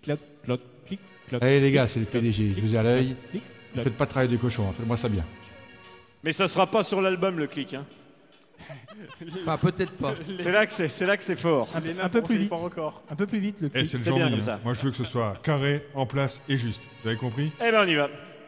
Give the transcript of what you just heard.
cloc, cloc, clic, cloc. Allez les gars, c'est le PDG, je vous ai à l'œil. Clic, Ne cloc. faites pas travailler de cochon, faites-moi ça bien. Mais ça sera pas sur l'album le clic. Hein. Enfin, peut-être pas. C'est là que c'est fort. Un peu plus vite. Un peu plus vite le Eh, clic. c'est le C'est genre bien de comme ça. Moi, je veux que ce soit carré, en place et juste. Vous avez compris? Eh ben on y va.